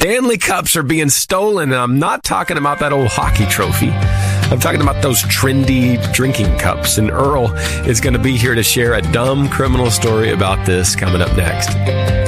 Stanley Cups are being stolen, and I'm not talking about that old hockey trophy. I'm talking about those trendy drinking cups, and Earl is going to be here to share a dumb criminal story about this coming up next.